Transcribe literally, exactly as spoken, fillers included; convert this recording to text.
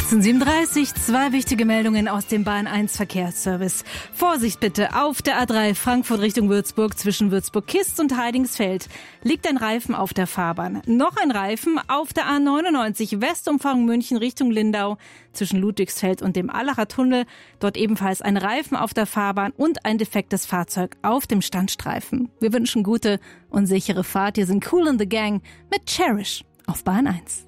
achtzehn Uhr siebenunddreißig, zwei wichtige Meldungen aus dem Bahn eins Verkehrsservice. Vorsicht bitte, auf der A drei Frankfurt Richtung Würzburg zwischen Würzburg-Kist und Heidingsfeld liegt ein Reifen auf der Fahrbahn. Noch ein Reifen auf der A neunundneunzig Westumfahrung München Richtung Lindau zwischen Ludwigsfeld und dem Allacher Tunnel. Dort ebenfalls ein Reifen auf der Fahrbahn und ein defektes Fahrzeug auf dem Standstreifen. Wir wünschen gute und sichere Fahrt. Hier sind Kool and the Gang mit Cherish auf Bahn eins.